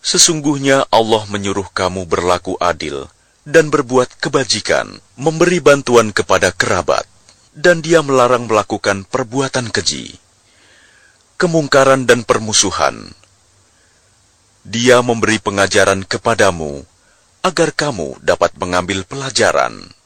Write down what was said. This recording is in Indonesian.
Sesungguhnya Allah menyuruh kamu berlaku adil dan berbuat kebajikan, memberi bantuan kepada kerabat, dan Dia melarang melakukan perbuatan keji, kemungkaran dan permusuhan. Dia memberi pengajaran kepadamu agar kamu dapat mengambil pelajaran.